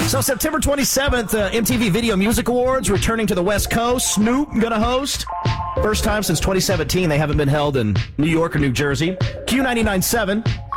So September 27th, MTV Video Music Awards returning to the West Coast. Snoop going to host. First time since 2017 they haven't been held in New York or New Jersey. Q99.7